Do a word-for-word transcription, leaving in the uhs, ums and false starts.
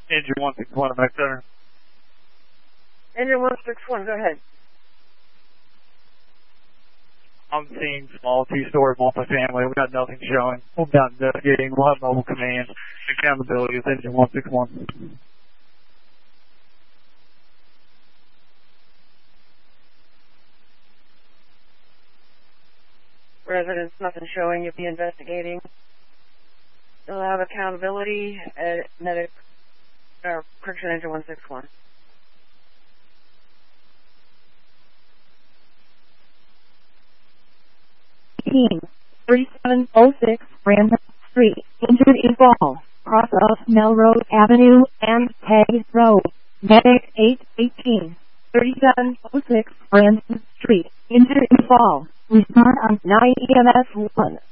Engine one six one, Max Center. Engine one six one, go ahead. I'm seeing small two-story multifamily. We got nothing showing. We'll be out investigating. We'll have mobile command. Accountability is Engine one six one. Residents, nothing showing. You'll be investigating. You'll have accountability at medic, or correction, Engine one six one. thirty-seven oh six Randolph Street. Injured in fall. Cross of Melrose Avenue and Peg Road. Medic eight eighteen. thirty-seven oh six Randolph Street. Injured in fall. Respond on nine E M S one.